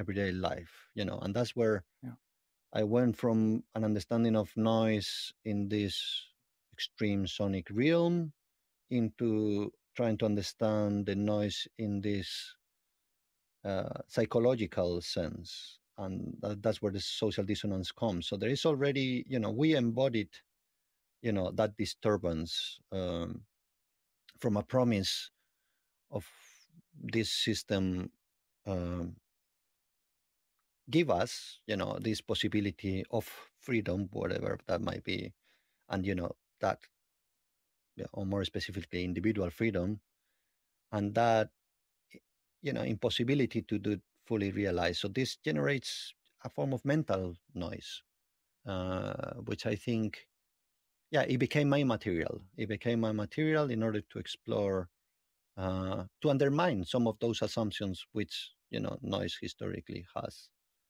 everyday life, and that's where Yeah. I went from an understanding of noise in this extreme sonic realm into trying to understand the noise in this psychological sense. And that's where the social dissonance comes. So there is already, we embodied, that disturbance from a promise of this system um, give us, this possibility of freedom, whatever that might be, and that, or more specifically, individual freedom, and that impossibility to do fully realize. So this generates a form of mental noise, which I think, yeah, it became my material. It became my material in order to explore, to undermine some of those assumptions which noise historically has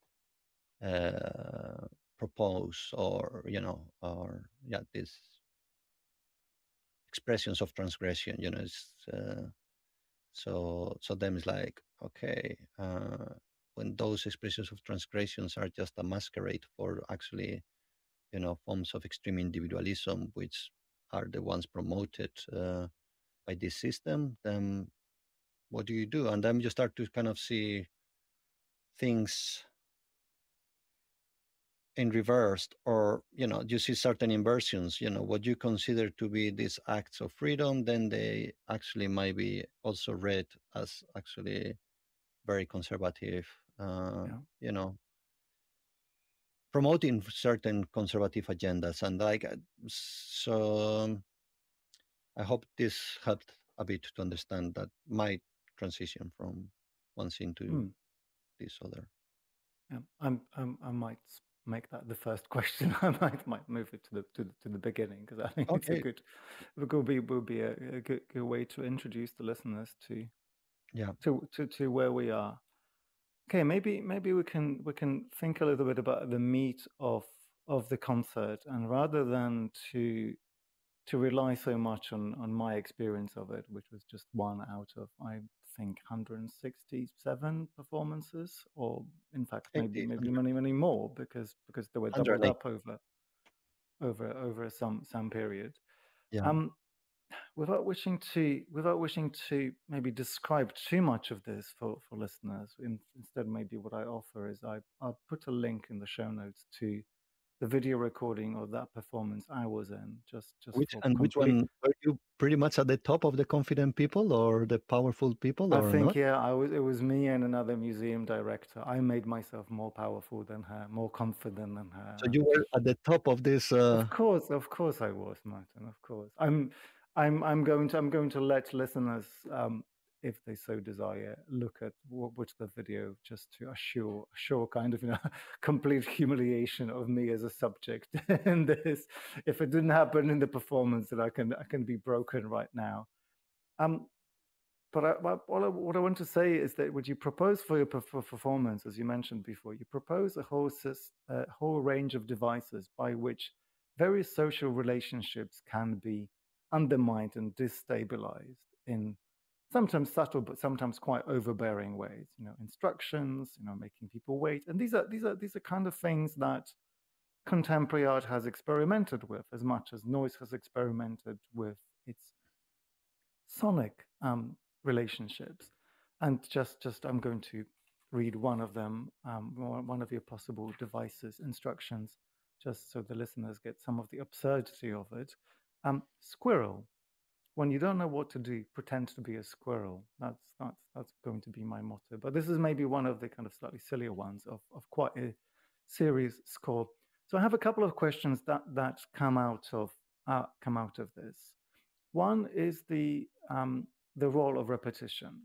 proposed, or yeah, these expressions of transgression. So them is like, okay, when those expressions of transgressions are just a masquerade for actually forms of extreme individualism, which are the ones promoted by this system, then what do you do? And then you start to kind of see things in reversed, or you see certain inversions. What you consider to be these acts of freedom, then they actually might be also read as actually very conservative, uh, Yeah. you know promoting certain conservative agendas. And like, so I hope this helped a bit to understand that my transition from one scene to Hmm. this other. Yeah. I might make that the first question. I might move it to the beginning, because I think it's a Okay. good, it will be a good way to introduce the listeners Yeah. to where we are. Okay, maybe we can think a little bit about the meat of the concert, and rather than to rely so much on my experience of it, which was just one out of, I think, 167 performances, or in fact maybe 80, many more, because they were doubled 108. up over some period. Yeah. Um, without wishing to maybe describe too much of this for listeners, instead maybe what I offer is I'll put a link in the show notes to the video recording of that performance I was in, just Which for and which complete. one were you pretty much at the top of the confident people or the powerful people I or think, not? yeah, it was me and another museum director. I made myself more powerful than her, more confident than her, So you and were at the top of this. of course I was, Martin. Of course, I'm going to let listeners, if they so desire, look at watch the video, just to assure kind of, complete humiliation of me as a subject in this. If it didn't happen in the performance, that I can be broken right now. Um, but what I want to say is that what you propose for your performance, as you mentioned before, you propose a whole range of devices by which various social relationships can be undermined and destabilized in sometimes subtle but sometimes quite overbearing ways. Instructions, making people wait, and these are kind of things that contemporary art has experimented with, as much as noise has experimented with its sonic relationships. And just I'm going to read one of them, one of your possible devices instructions, just so the listeners get some of the absurdity of it. Squirrel. When you don't know what to do, pretend to be a squirrel. That's going to be my motto. But this is maybe one of the kind of slightly sillier ones of quite a serious score. So I have a couple of questions that come out of this. One is the role of repetition.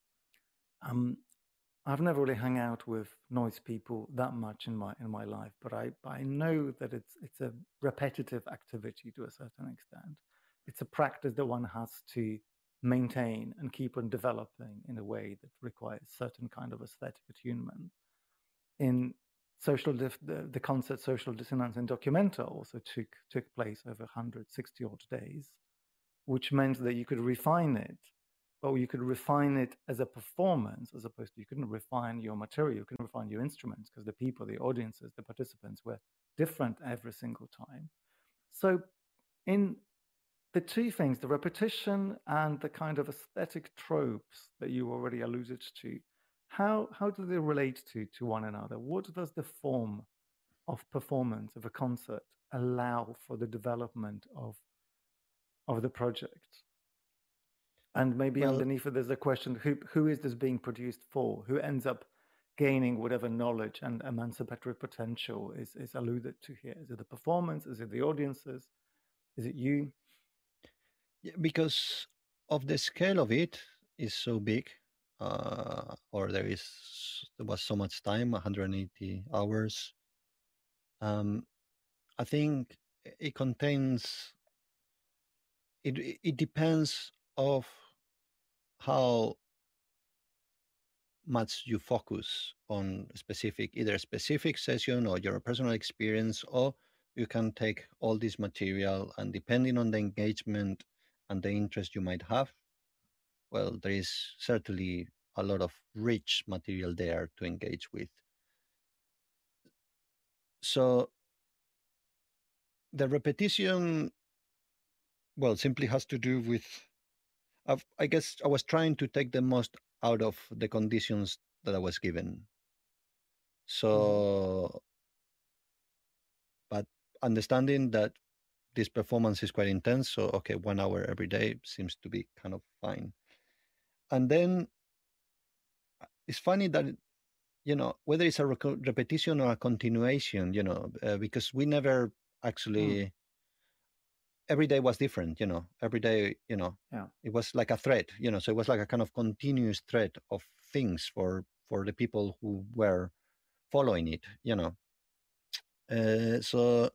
Um, I've never really hung out with noise people that much in my life, but I know that it's a repetitive activity to a certain extent. It's a practice that one has to maintain and keep on developing in a way that requires certain kind of aesthetic attunement. In the concert Social Dissonance in Documenta also took place over 160 odd days, which meant that you could refine it you could refine it as a performance, as opposed to, you couldn't refine your material, you couldn't refine your instruments, because the people, the audiences, the participants were different every single time. So in the two things, the repetition and the kind of aesthetic tropes that you already alluded to, how do they relate to one another? What does the form of performance of a concert allow for the development of the project? And maybe Well, underneath it, there's a question: who is this being produced for? Who ends up gaining whatever knowledge and emancipatory potential is alluded to here? Is it the performance? Is it the audiences? Is it you? because of the scale of it is so big, or there was so much time, 180 hours. I think it contains it depends of how much you focus on either a specific session or your personal experience, or you can take all this material, and depending on the engagement and the interest you might have, well, there is certainly a lot of rich material there to engage with. So the repetition, well, simply has to do with, I guess I was trying to take the most out of the conditions that I was given. So, but understanding that this performance is quite intense, so okay, 1 hour every day seems to be kind of fine. And then it's funny that, whether it's a repetition or a continuation, because we never actually, every day was different, every day, Yeah. it was like a thread, so it was like a kind of continuous thread of things for the people who were following it, so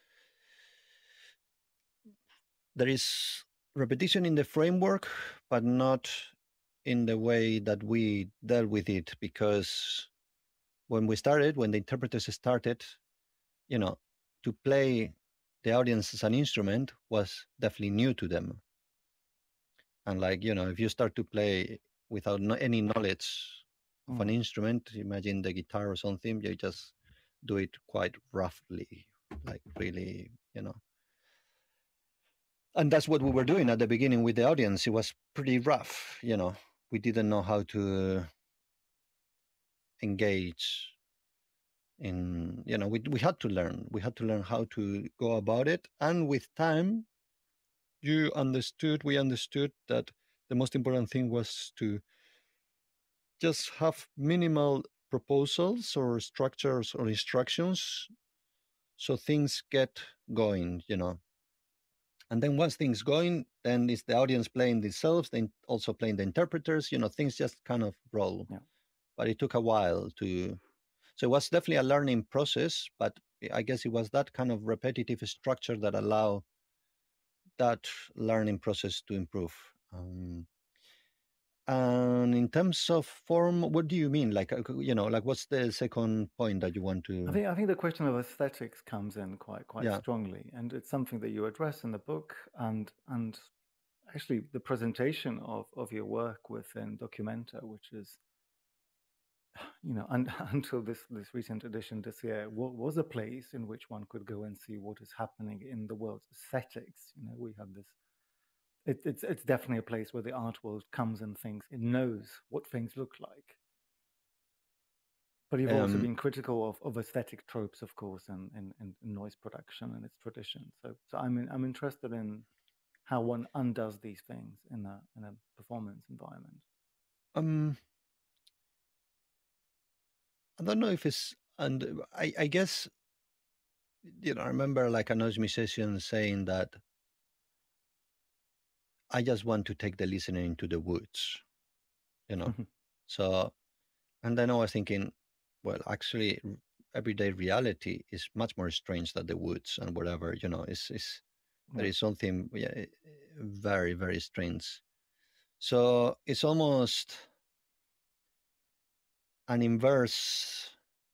there is repetition in the framework, but not in the way that we dealt with it, because when the interpreters started, to play the audience as an instrument was definitely new to them. And if you start to play without any knowledge of an instrument, imagine the guitar or something, you just do it quite roughly, like really, and that's what we were doing at the beginning with the audience. It was pretty rough, we didn't know how to engage in, we had to learn how to go about it. And with time, we understood that the most important thing was to just have minimal proposals or structures or instructions, so things get going, and then once things going, then it's the audience playing themselves, then also playing the interpreters, things just kind of roll. Yeah. But it took a while so it was definitely a learning process, but I guess it was that kind of repetitive structure that allowed that learning process to improve. And in terms of form, what do you mean? Like what's the second point that you want to? I think the question of aesthetics comes in quite Yeah. strongly, and it's something that you address in the book, and actually the presentation of your work within Documenta, which is, and until this recent edition this year, was a place in which one could go and see what is happening in the world's aesthetics. We have this. It's definitely a place where the art world comes and thinks it knows what things look like. But you've also been critical of aesthetic tropes, of course, and noise production and its tradition. So I'm interested in how one undoes these things in a performance environment. I don't know if it's, and I guess, I remember like a noise musician saying that I just want to take the listener into the woods, So, and then I was thinking, well, actually, everyday reality is much more strange than the woods and whatever, there is something very, very strange. So it's almost an inverse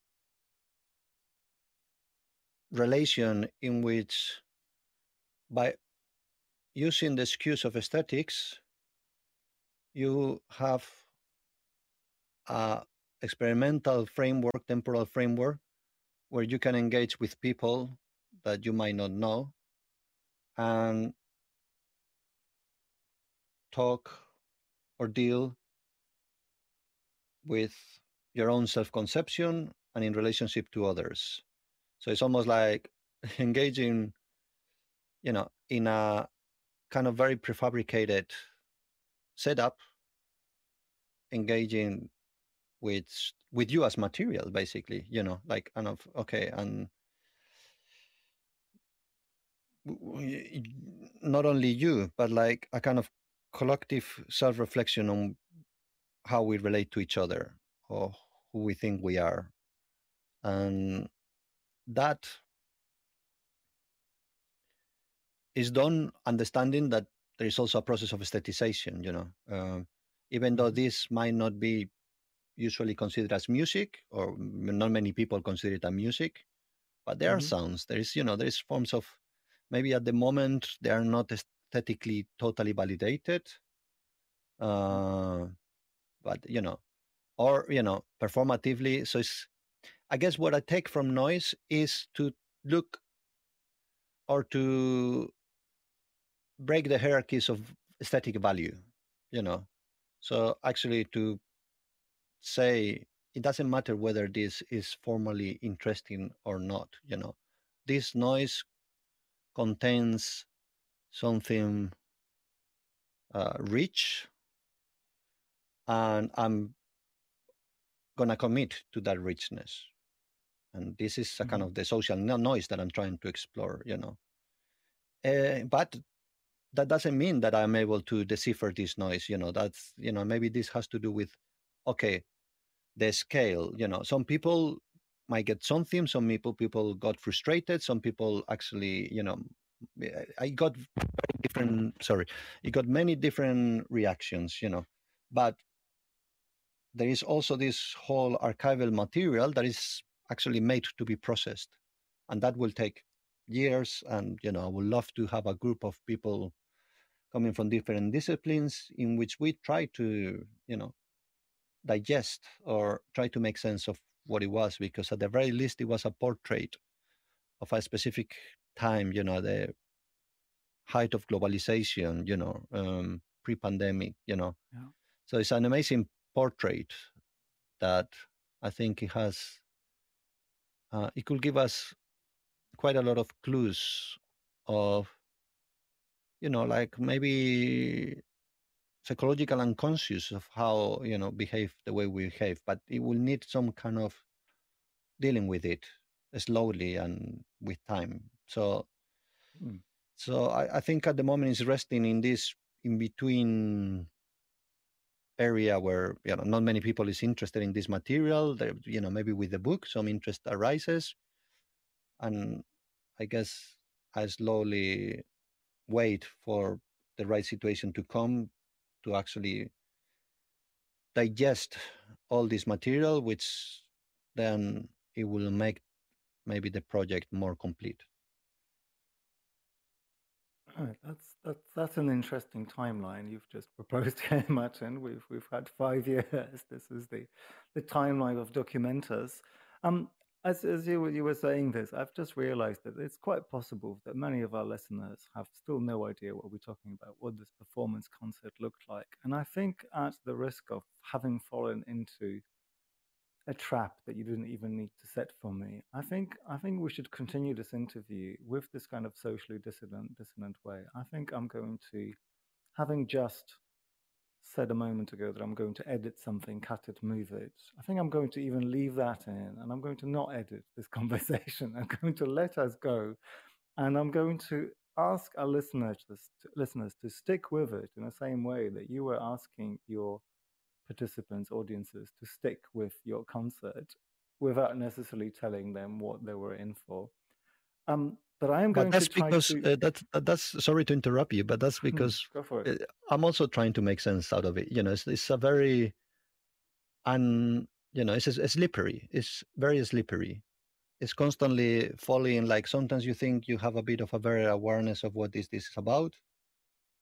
relation in which, by using the excuse of aesthetics, you have a experimental framework, temporal framework, where you can engage with people that you might not know and talk or deal with your own self-conception and in relationship to others. So it's almost like engaging, in a kind of very prefabricated setup, engaging with with you as material, basically, like kind of okay, and not only you, but like a kind of collective self-reflection on how we relate to each other or who we think we are. And that is done understanding that there is also a process of aestheticization, even though Mm-hmm. this might not be usually considered as music, or not many people consider it a music, but there are Mm-hmm. sounds. There is forms of, maybe at the moment they are not aesthetically totally validated, uh, but or performatively. So it's, I guess what I take from noise is to look or to break the hierarchies of aesthetic value, you know. So actually to say it doesn't matter whether this is formally interesting or not, This noise contains something rich, and I'm gonna commit to that richness. And this is a kind Mm-hmm. of the social noise that I'm trying to explore, But that doesn't mean that I'm able to decipher this noise. That's, maybe this has to do with, okay, the scale. Some people might get something. Some people got frustrated. Some people actually, I got very different. Sorry, it got many different reactions. But there is also this whole archival material that is actually made to be processed, and that will take years. And I would love to have a group of people coming from different disciplines in which we try to digest or try to make sense of what it was, because at the very least it was a portrait of a specific time, the height of globalization, pre-pandemic, Yeah. so it's an amazing portrait that I think it could give us quite a lot of clues of, like maybe psychological unconscious of how, behave the way we behave, but it will need some kind of dealing with it slowly and with time. Mm. So I think at the moment it's resting in this in between area where not many people is interested in this material. There, maybe with the book some interest arises, and I guess I slowly wait for the right situation to come to actually digest all this material, which then it will make maybe the project more complete. Right, that's an interesting timeline you've just proposed here, Martin. We've had 5 years. This is the timeline of Documentus. Um, as you were saying this, I've just realised that it's quite possible that many of our listeners have still no idea what we're talking about, what this performance concert looked like, and I think at the risk of having fallen into a trap that you didn't even need to set for me. I think we should continue this interview with this kind of socially dissonant way. I think I'm going to, having just said a moment ago that I'm going to edit something, cut it, move it. I think I'm going to even leave that in, and I'm going to not edit this conversation. I'm going to let us go, and I'm going to ask our listeners to stick with it in the same way that you were asking your participants, audiences, to stick with your concert without necessarily telling them what they were in for. But I am But going to that's try because to that's sorry to interrupt you, but that's because go for it. I'm also trying to make sense out of it. It's a very and it's slippery. It's very slippery. It's constantly falling. Like sometimes you think you have a bit of a very awareness of what this is about,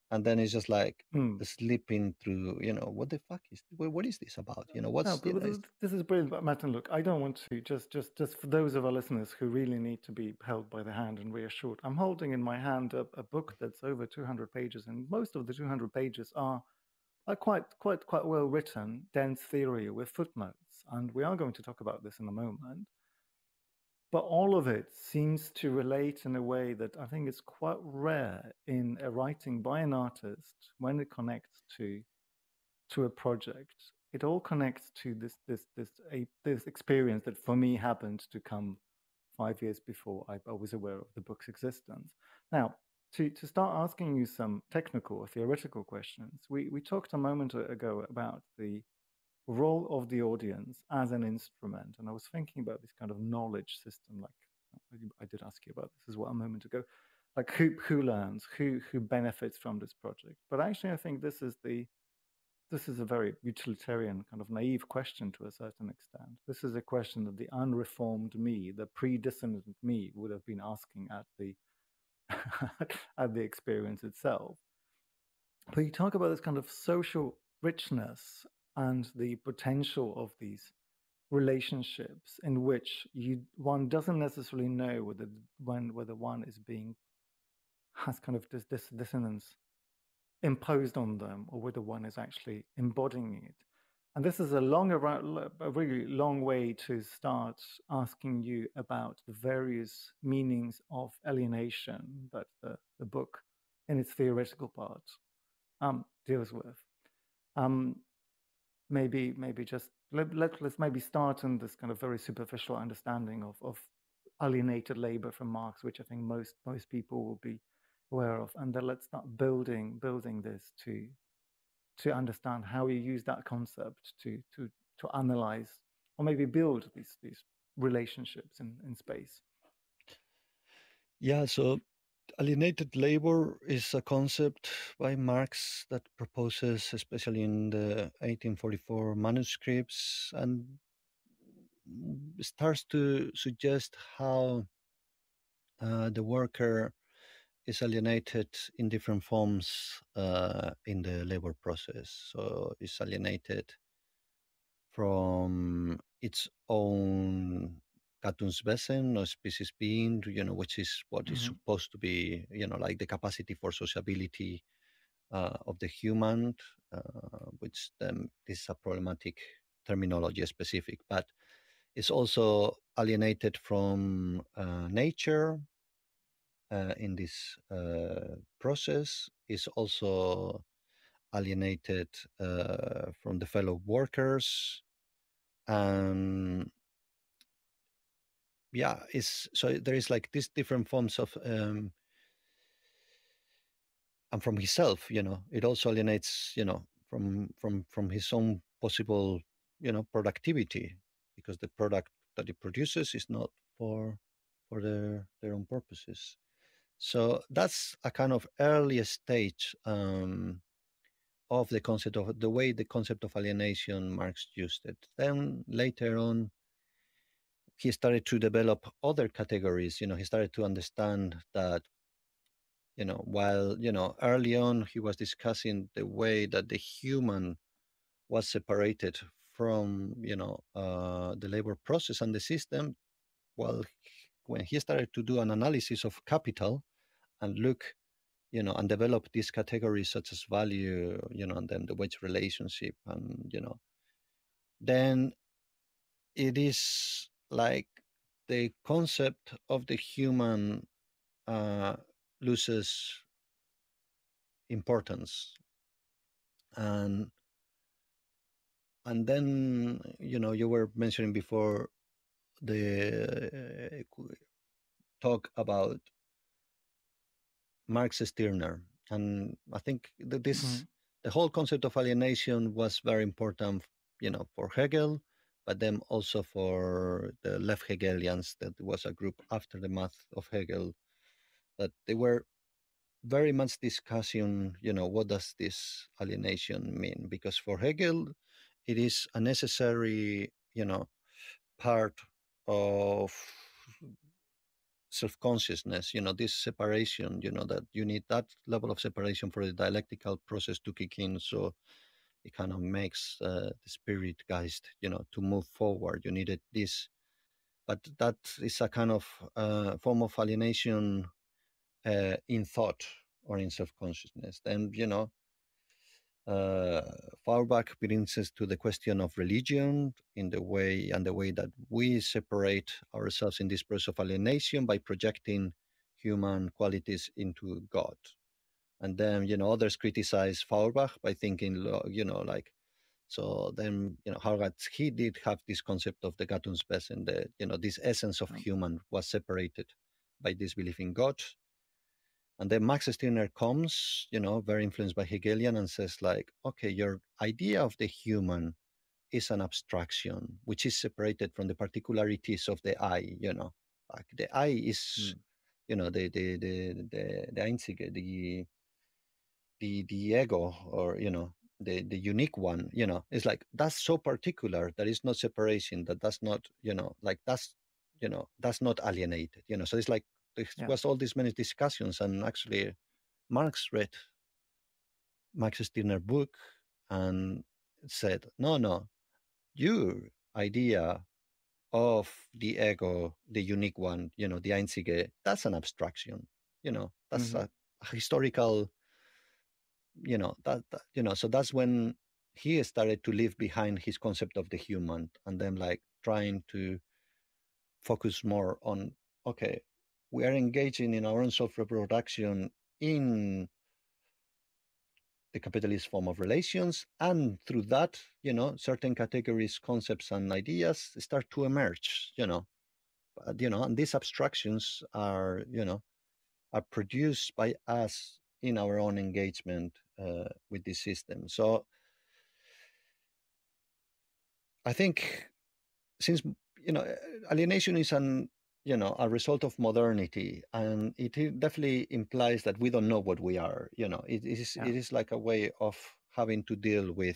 and then it's just like Mm. slipping through. What the fuck is what is this about? No, What's but this is brilliant. But Martin, look, I don't want to just for those of our listeners who really need to be held by the hand and reassured. I'm holding in my hand a book that's over 200 pages, and most of the 200 pages are quite well written, dense theory with footnotes. And we are going to talk about this in a moment. But all of it seems to relate in a way that I think is quite rare in a writing by an artist when it connects to a project. It all connects to this experience that for me happened to come 5 years before I was aware of the book's existence. Now, to start asking you some technical or theoretical questions, we talked a moment ago about the role of the audience as an instrument, and I was thinking about this kind of knowledge system. Like I did ask you about this as well a moment ago, like who learns, who benefits from this project. But actually, I think this is a very utilitarian, kind of naive question to a certain extent. This is a question that the unreformed me, the pre-dissonant me, would have been asking at the at the experience itself. But you talk about this kind of social richness and the potential of these relationships in which one doesn't necessarily know whether one is being has kind of this dissonance imposed on them or whether one is actually embodying it. And this is a really long way to start asking you about the various meanings of alienation that the book, in its theoretical part, deals with. Maybe just let's maybe start in this kind of very superficial understanding of alienated labor from Marx, which I think most people will be aware of, and then let's start building this to understand how you use that concept to analyze or maybe build these relationships in space. Yeah, so alienated labor is a concept by Marx that proposes, especially in the 1844 manuscripts, and starts to suggest how the worker is alienated in different forms in the labor process. So it's alienated from its own Gattungswesen or species being, which is what is supposed to be, like the capacity for sociability of the human, which then is a problematic terminology specific, but it's also alienated from nature in this process, is also alienated from the fellow workers, and yeah, so there is like these different forms of and from himself, it also alienates, from his own possible, productivity, because the product that he produces is not for their own purposes. So that's a kind of earliest stage of the concept of the way the concept of alienation Marx used it. Then later on, he started to develop other categories. He started to understand that, while, early on he was discussing the way that the human was separated from, the labor process and the system. Well, when he started to do an analysis of capital and look, and develop these categories such as value, and then the wage relationship, and, then it is like the concept of the human uh, loses importance, and then, you were mentioning before the talk about Marx Stirner, and I think that the whole concept of alienation was very important, for Hegel, but then also for the left Hegelians. That was a group after the math of Hegel, that they were very much discussing, what does this alienation mean? Because for Hegel, it is a necessary, part of self-consciousness, this separation, that you need that level of separation for the dialectical process to kick in. So it kind of makes the spirit geist, to move forward. You needed this, but that is a kind of form of alienation in thought or in self-consciousness. Then, uh, Feuerbach brings us to the question of religion in the way that we separate ourselves in this process of alienation by projecting human qualities into God. And then, others criticize Feuerbach by thinking, like, so then, Hargat, he did have this concept of the Gattungswesen, this essence of human was separated by this belief in God. And then Max Stirner comes, very influenced by Hegelian, and says, like, okay, your idea of the human is an abstraction, which is separated from the particularities of the I, like the I is, the Einzige, the ego, or, the unique one, it's like, that's so particular, there is no separation, that does not, like that's not alienated, so it's like, there was all these many discussions, and actually Marx read Max Stirner book and said, no, your idea of the ego, the unique one, the Einzige, that's an abstraction, that's a historical, so that's when he started to leave behind his concept of the human, and then like trying to focus more on, okay, we are engaging in our own self-reproduction in the capitalist form of relations, and through that, certain categories, concepts, and ideas start to emerge, and these abstractions are, are produced by us in our own engagement with this system. So I think, since, alienation is a result of modernity, and it definitely implies that we don't know what we are. It is like a way of having to deal with,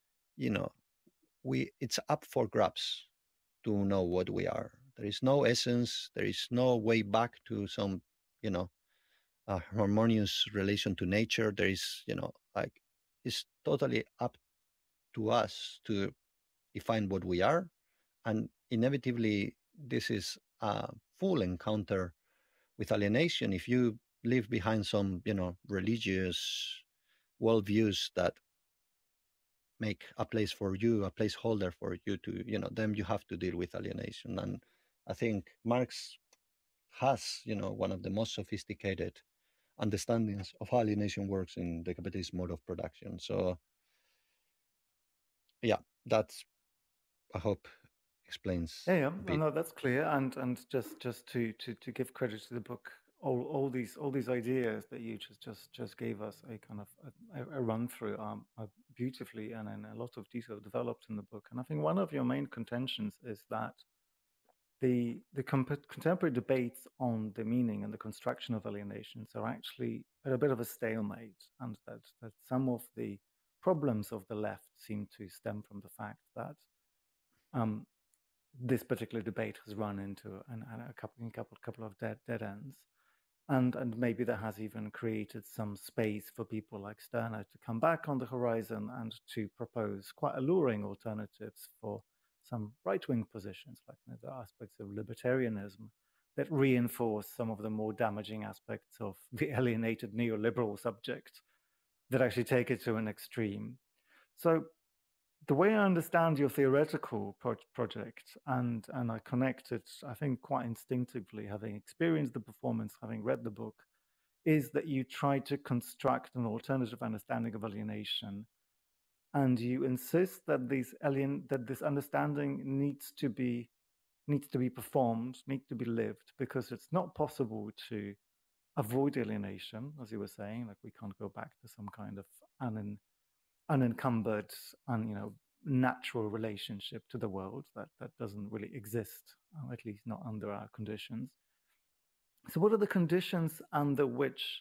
it's up for grabs to know what we are. There is no essence. There is no way back to some, harmonious relation to nature. There is, like, it's totally up to us to define what we are, and inevitably this is a full encounter with alienation if you leave behind some, religious worldviews that make a place for you, a placeholder for you to, then you have to deal with alienation. And I think Marx has, one of the most sophisticated understandings of how alienation works in the capitalist mode of production. So yeah, that's, I hope, explains Yeah, a bit. no, that's clear. And just to give credit to the book, all these ideas that you just gave us a kind of a run through are beautifully and in a lot of detail developed in the book. And I think one of your main contentions is that the contemporary debates on the meaning and the construction of alienations are actually at a bit of a stalemate, and that some of the problems of the left seem to stem from the fact that this particular debate has run into a couple of dead ends, and maybe that has even created some space for people like Stirner to come back on the horizon and to propose quite alluring alternatives for some right-wing positions, like the aspects of libertarianism that reinforce some of the more damaging aspects of the alienated neoliberal subject, that actually take it to an extreme. So the way I understand your theoretical project, and I connect it, I think, quite instinctively, having experienced the performance, having read the book, is that you try to construct an alternative understanding of alienation, and you insist that this understanding needs to be performed, needs to be lived, because it's not possible to avoid alienation, as you were saying. Like, we can't go back to some kind of unencumbered and natural relationship to the world that doesn't really exist, at least not under our conditions. So what are the conditions under which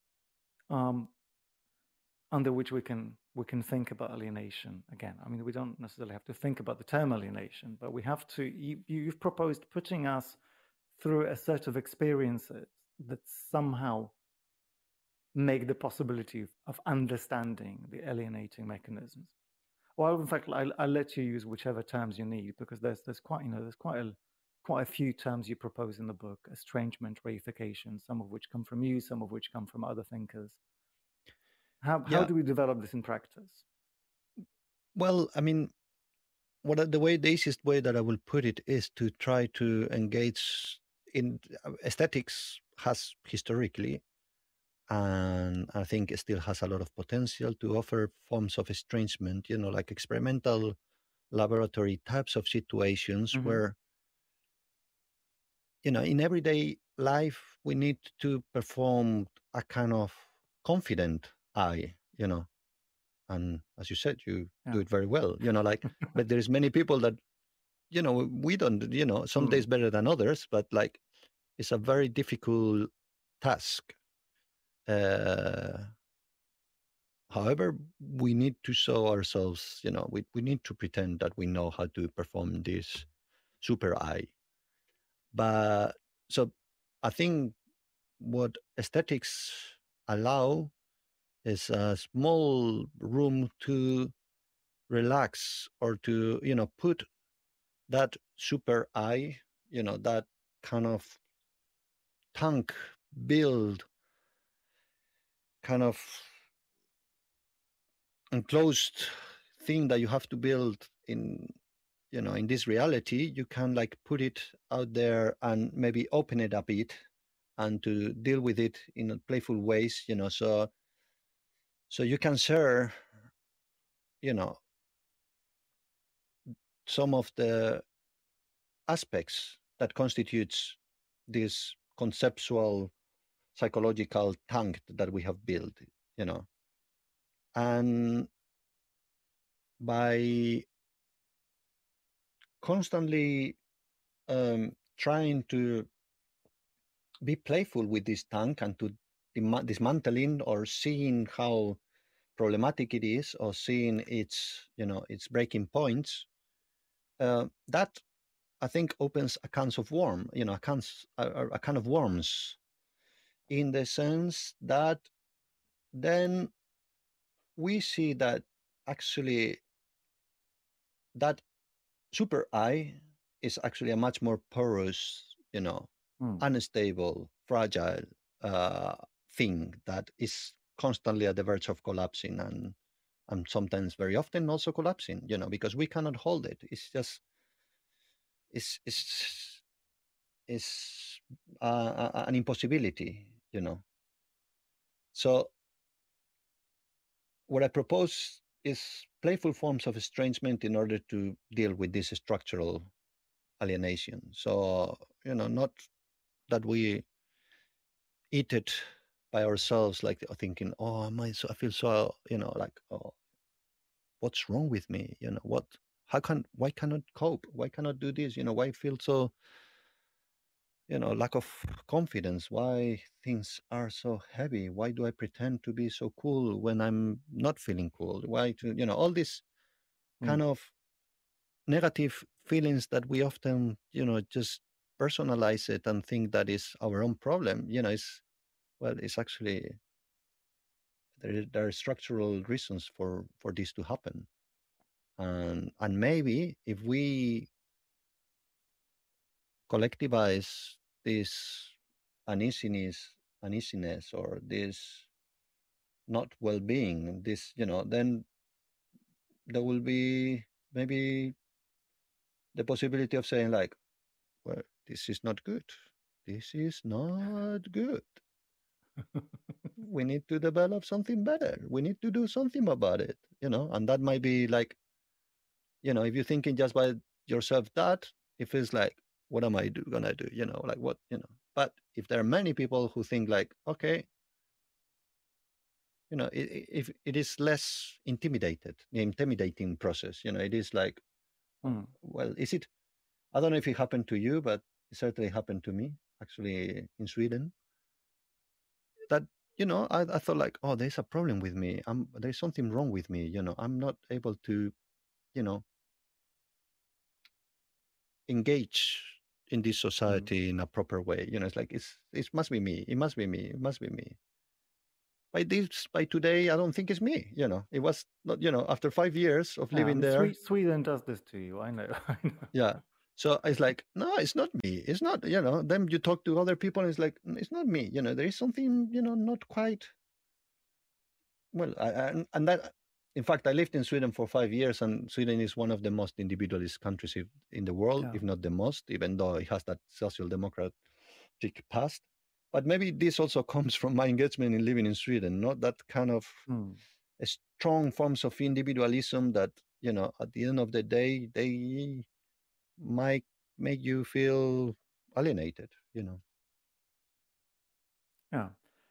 we can think about alienation again? I mean, we don't necessarily have to think about the term alienation, but we have to, you've proposed putting us through a set of experiences that somehow make the possibility of understanding the alienating mechanisms. Well, in fact, I'll let you use whichever terms you need, because there's quite, there's quite a few terms you propose in the book: estrangement, reification, some of which come from you, some of which come from other thinkers. How Yeah. do we develop this in practice? Well, I mean, the easiest way that I will put it is to try to engage in aesthetics has historically, and I think it still has a lot of potential to offer forms of estrangement, like experimental laboratory types of situations where, in everyday life, we need to perform a kind of confident eye, and as you said, you do it very well, but there's many people that, we don't, some days better than others, but like, it's a very difficult task. However, we need to show ourselves, we need to pretend that we know how to perform this super eye. But so I think what aesthetics allow is a small room to relax, or to, put that super eye, that kind of tank build, kind of enclosed thing that you have to build in this reality. You can like put it out there and maybe open it a bit, and to deal with it in playful ways, so you can share, some of the aspects that constitutes this conceptual psychological tank that we have built, and by constantly trying to be playful with this tank, and to dismantling or seeing how problematic it is, or seeing its breaking points, that I think opens a can of worm, a can of worms, in the sense that then we see that actually that super eye is actually a much more porous, unstable, fragile thing that is constantly at the verge of collapsing, and sometimes very often also collapsing, because we cannot hold it. It's just it's an impossibility, So what I propose is playful forms of estrangement in order to deal with this structural alienation. So, not that we eat it by ourselves, like thinking, oh, I feel so, like, oh, what's wrong with me? Why cannot cope? Why cannot do this? Why feel so, lack of confidence? Why things are so heavy? Why do I pretend to be so cool when I'm not feeling cool? Why all these kind of negative feelings that we often, just personalize it and think that is our own problem, it's actually, there are structural reasons for this to happen. And maybe if we collectivize this uneasiness, or this not well-being, this, then there will be maybe the possibility of saying like, well, this is not good. This is not good. We need to develop something better. We need to do something about it, and that might be like, if you're thinking just by yourself, that it feels like, what am I gonna do? Like what, but if there are many people who think like, okay, if it is less intimidating process, it is like, well, is it, I don't know if it happened to you, but it certainly happened to me, actually, in Sweden, that, I thought like, oh, there's a problem with me. There's something wrong with me. I'm not able to, engage in this society in a proper way. It's like it must be me. It must be me. It must be me. By today, I don't think it's me. It was not. After 5 years of living there. Sweden does this to you. I know. I know. Yeah. So it's like, no, it's not me. It's not. Then you talk to other people, and it's like, it's not me. There is something, not quite. Well, and that. In fact, I lived in Sweden for 5 years, and Sweden is one of the most individualist countries in the world, if not the most, even though it has that social democratic past. But maybe this also comes from my engagement in living in Sweden, not that kind of strong forms of individualism that, at the end of the day, they might make you feel alienated, Yeah.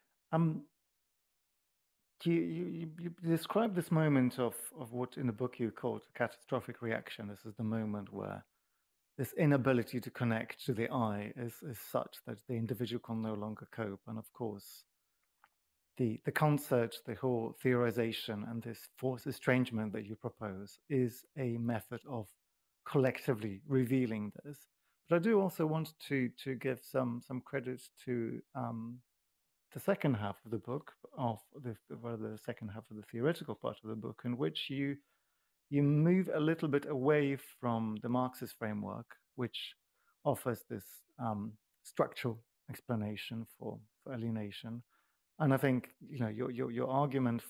You describe this moment of what in the book you called catastrophic reaction. This is the moment where this inability to connect to the I is such that the individual can no longer cope. And of course, the concept, the whole theorization and this forced estrangement that you propose is a method of collectively revealing this. But I do also want to give some credit to the second half of the book, the second half of the theoretical part of the book, in which you move a little bit away from the Marxist framework, which offers this structural explanation for alienation. And I think your argument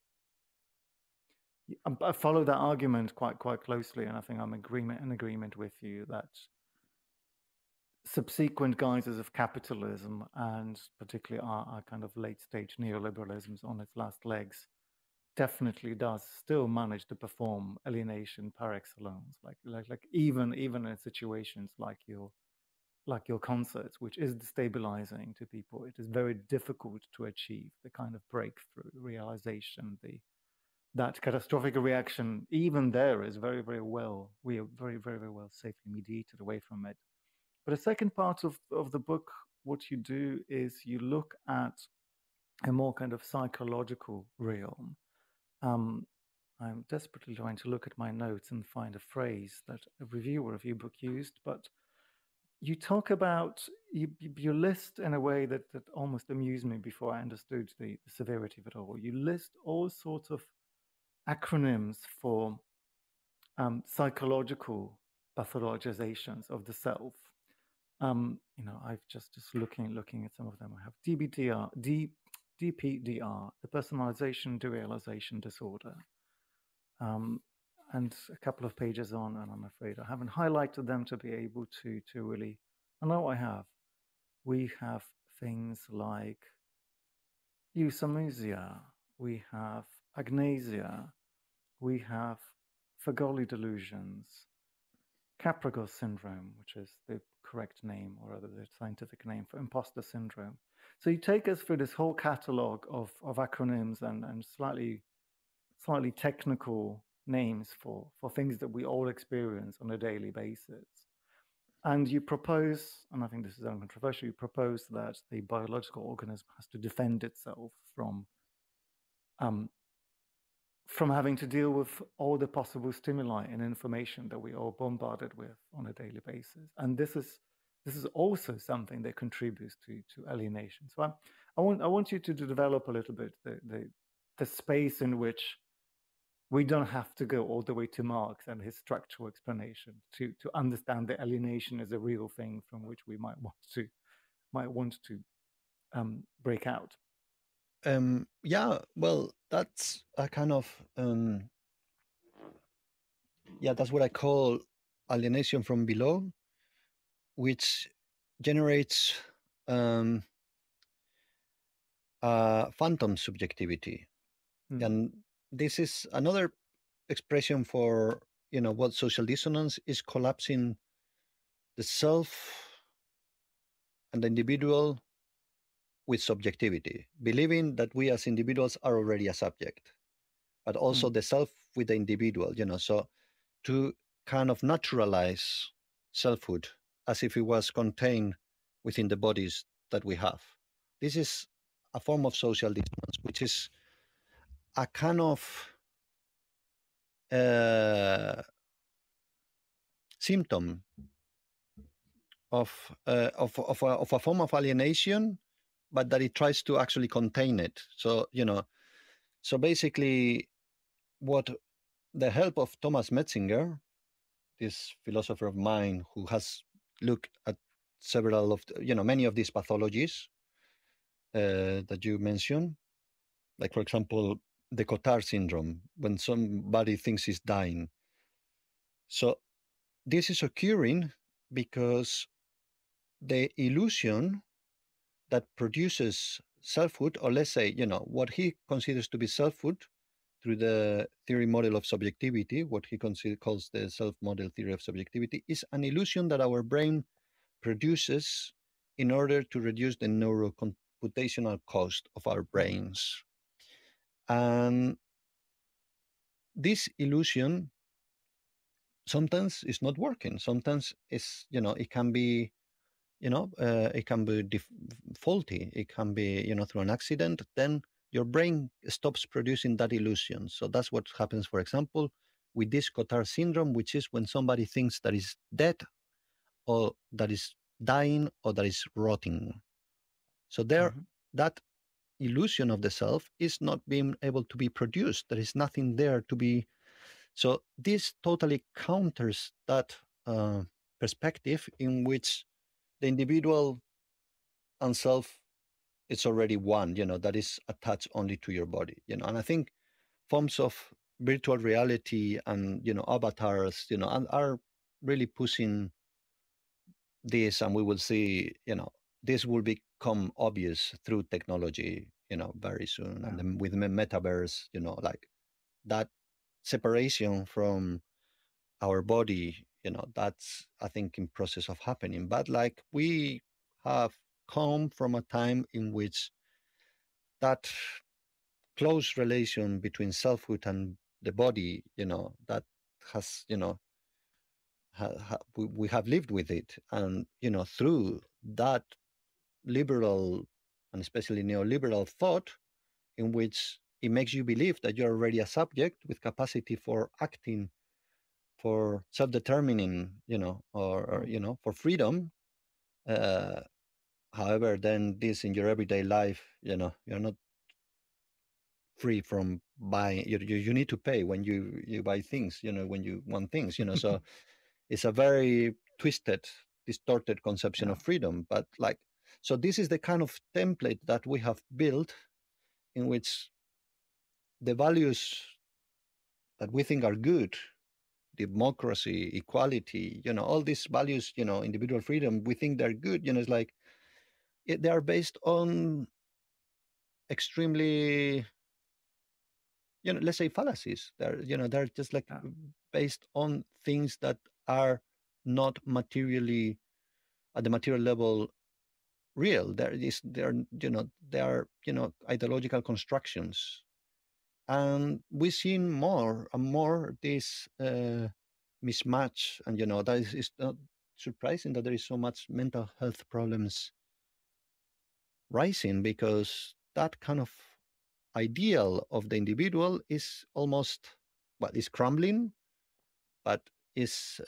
I follow that argument quite closely, and I think I'm in agreement with you that subsequent guises of capitalism, and particularly our kind of late stage neoliberalisms on its last legs, definitely does still manage to perform alienation par excellence. Like even in situations like your concerts, which is destabilizing to people, it is very difficult to achieve the kind of breakthrough realization, that catastrophic reaction. Even there is very well, we are very well safely mediated away from it. But the second part of the book, what you do is you look at a more kind of psychological realm. I'm desperately trying to look at my notes and find a phrase that a reviewer of your book used, but you talk about, you list in a way that almost amused me before I understood the severity of it all. You list all sorts of acronyms for psychological pathologizations of the self. I've just looking at some of them. I have DPDR, the personalization derealization disorder. And a couple of pages on, and I'm afraid I haven't highlighted them to be able to really. I know I have. We have things like euthanasia. We have agnasia. We have Fagoli delusions, Capgras syndrome, which is the correct name, or rather the scientific name for imposter syndrome. So you take us through this whole catalog of acronyms and slightly technical names for things that we all experience on a daily basis. And you propose, and I think this is uncontroversial, you propose that the biological organism has to defend itself from having to deal with all the possible stimuli and information that we are bombarded with on a daily basis. And this is also something that contributes to alienation. So I want you to develop a little bit the space in which we don't have to go all the way to Marx and his structural explanation to understand that alienation is a real thing from which we might want to break out. Yeah, well, that's a kind of that's what I call alienation from below, which generates phantom subjectivity. And this is another expression for what social dissonance is: collapsing the self and the individual with subjectivity, believing that we as individuals are already a subject, but also the self with the individual, so to kind of naturalize selfhood as if it was contained within the bodies that we have. This is a form of social dissonance, which is a kind of symptom of a form of alienation, but that it tries to actually contain it. So so basically, what the help of Thomas Metzinger, this philosopher of mind who has looked at several of many of these pathologies that you mentioned, like for example the Cotard syndrome, when somebody thinks he's dying. So this is occurring because the illusion that produces selfhood, or let's say, what he considers to be selfhood through the theory model of subjectivity, what he calls the self model theory of subjectivity, is an illusion that our brain produces in order to reduce the neurocomputational cost of our brains. And this illusion sometimes is not working. Sometimes it can be it can be faulty. It can be through an accident. Then your brain stops producing that illusion. So that's what happens, for example, with this Cotard syndrome, which is when somebody thinks that is dead, or that is dying, or that is rotting. So there, that illusion of the self is not being able to be produced. There is nothing there to be. So this totally counters that perspective in which the individual and self, it's already one, that is attached only to your body, and I think forms of virtual reality and avatars, are really pushing this, and we will see, this will become obvious through technology, very soon. And then with metaverse, like that separation from our body, that's, I think, in process of happening. But like we have come from a time in which that close relation between selfhood and the body, that has, we have lived with it. And, through that liberal and especially neoliberal thought, in which it makes you believe that you're already a subject with capacity for acting, for self-determining, or for freedom. However, then this in your everyday life, you're not free from buying. You need to pay when you buy things, when you want things, so it's a very twisted, distorted conception of freedom. But like, so this is the kind of template that we have built, in which the values that we think are good, democracy, equality, all these values, individual freedom, we think they're good. It's like they are based on extremely, let's say, fallacies. They're just like based on things that are not materially, at the material level, real. They are ideological constructions. And we've seen more and more this mismatch. And that is not surprising that there is so much mental health problems rising, because that kind of ideal of the individual is almost, is crumbling, but is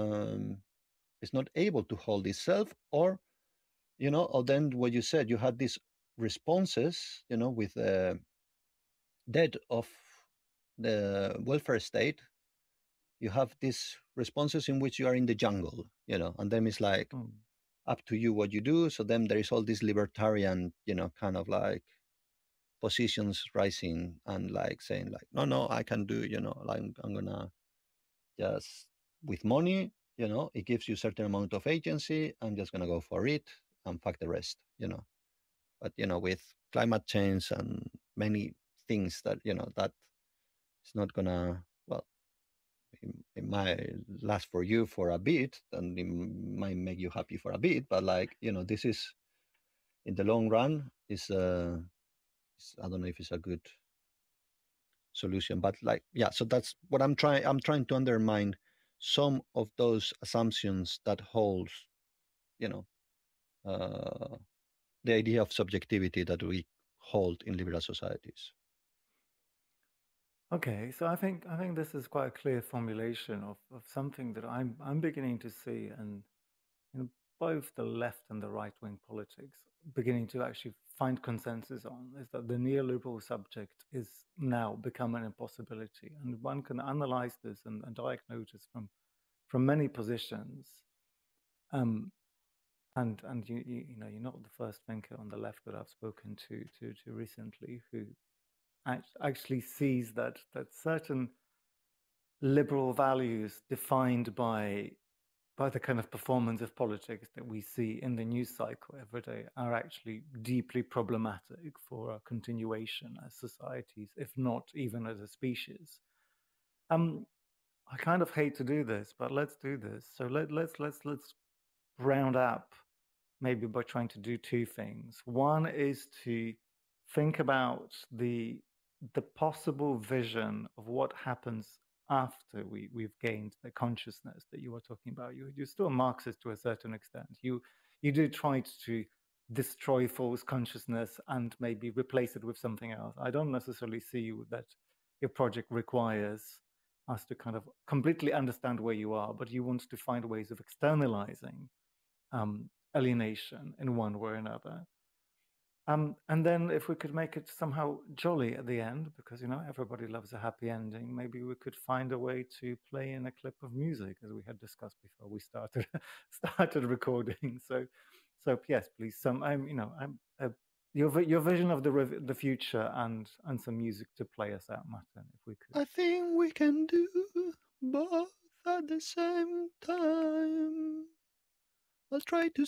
not able to hold itself. Or or then what you said, you had these responses, with the death of the welfare state. You have these responses in which you are in the jungle, and then it's like up to you what you do. So then there is all this libertarian, kind of like positions rising, and like saying like, no, I can do, like I'm gonna just, with money, it gives you a certain amount of agency. I'm just gonna go for it and fuck the rest, But with climate change and many things that that it's not gonna, well, it might last for you for a bit, and it might make you happy for a bit, but like this is, in the long run, is I don't know if it's a good solution. But like, yeah, so that's what I'm trying to undermine some of those assumptions that holds, uh, the idea of subjectivity that we hold in liberal societies. Okay, so I think this is quite a clear formulation of something that I'm beginning to see, and both the left and the right-wing politics beginning to actually find consensus on, is that the neoliberal subject is now becoming an impossibility. And one can analyze this and diagnose this from many positions. And you know, you're not the first thinker on the left that I've spoken to recently who actually sees that certain liberal values defined by the kind of performance of politics that we see in the news cycle every day are actually deeply problematic for our continuation as societies, if not even as a species. I kind of hate to do this, but let's do this. So let's round up maybe by trying to do two things. One is to think about the possible vision of what happens after we've gained the consciousness that you were talking about. You're still a Marxist to a certain extent. You do try to destroy false consciousness and maybe replace it with something else. I don't necessarily see that your project requires us to kind of completely understand where you are, but you want to find ways of externalizing alienation in one way or another. And then if we could make it somehow jolly at the end, because, you know, everybody loves a happy ending, maybe we could find a way to play in a clip of music, as we had discussed before we started started recording. So yes, please, your vision of the future and some music to play us out, Martin, if we could. I think we can do both at the same time. I'll try to